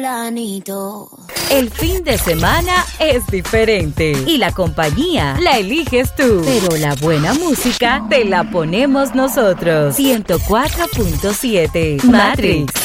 fulanito. El fin de semana es diferente y la compañía la eliges tú, pero la buena música te la ponemos nosotros. 104.7 Matrix.